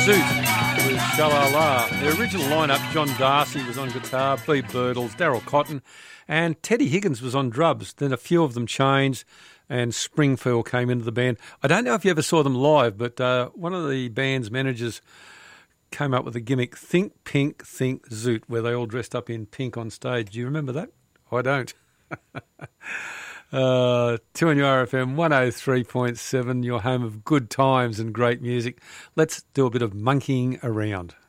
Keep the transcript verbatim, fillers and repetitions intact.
Zoot with Shalala. The original lineup, John Darcy was on guitar, B. Birtles, Daryl Cotton, and Teddy Higgins was on drums. Then a few of them changed, and Springfield came into the band. I don't know if you ever saw them live, but uh, one of the band's managers came up with a gimmick, Think Pink, Think Zoot, where they all dressed up in pink on stage. Do you remember that? I don't. Uh, two on your R F M, one oh three point seven, your home of good times and great music. Let's do a bit of monkeying around.